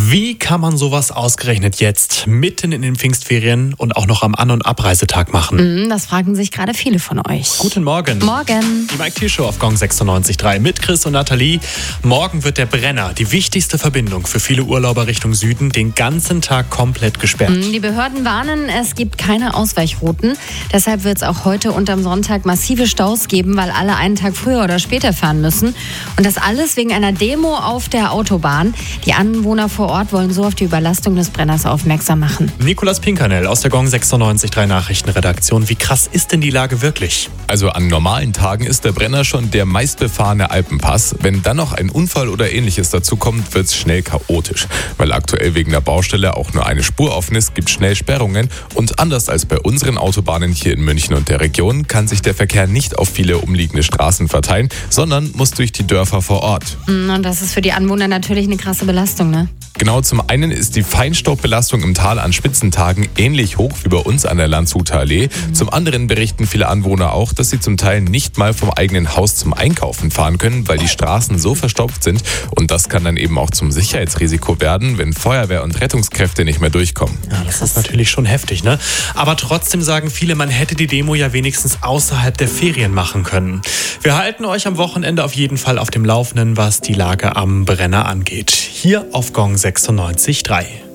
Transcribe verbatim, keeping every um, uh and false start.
Wie kann man sowas ausgerechnet jetzt, mitten in den Pfingstferien und auch noch am An- und Abreisetag machen? Mm, das fragen sich gerade viele von euch. Guten Morgen. Morgen. Die Mike T. Show auf Gong sechsundneunzig Komma drei mit Chris und Nathalie. Morgen wird der Brenner, die wichtigste Verbindung für viele Urlauber Richtung Süden, den ganzen Tag komplett gesperrt. Mm, die Behörden warnen, es gibt keine Ausweichrouten. Deshalb wird es auch heute und am Sonntag massive Staus geben, weil alle einen Tag früher oder später fahren müssen. Und das alles wegen einer Demo auf der Autobahn. Die Anwohner vor Ort wollen so auf die Überlastung des Brenners aufmerksam machen. Nikolas Pinkernell aus der Gong sechsundneunzig Komma drei Nachrichtenredaktion. Wie krass ist denn die Lage wirklich? Also an normalen Tagen ist der Brenner schon der meistbefahrene Alpenpass. Wenn dann noch ein Unfall oder ähnliches dazukommt, wird es schnell chaotisch. Weil aktuell wegen der Baustelle auch nur eine Spur offen ist, gibt es schnell Sperrungen. Und anders als bei unseren Autobahnen hier in München und der Region, kann sich der Verkehr nicht auf viele umliegende Straßen verteilen, sondern muss durch die Dörfer vor Ort. Und das ist für die Anwohner natürlich eine krasse Belastung, ne? Genau, zum einen ist die Feinstaubbelastung im Tal an Spitzentagen ähnlich hoch wie bei uns an der Landshuter Allee. Zum anderen berichten viele Anwohner auch, dass sie zum Teil nicht mal vom eigenen Haus zum Einkaufen fahren können, weil die Straßen so verstopft sind. Und das kann dann eben auch zum Sicherheitsrisiko werden, wenn Feuerwehr und Rettungskräfte nicht mehr durchkommen. Ja, das ist natürlich schon heftig, ne? Aber trotzdem sagen viele, man hätte die Demo ja wenigstens außerhalb der Ferien machen können. Wir halten euch am Wochenende auf jeden Fall auf dem Laufenden, was die Lage am Brenner angeht. Hier auf Gong sechsundneunzig Komma drei.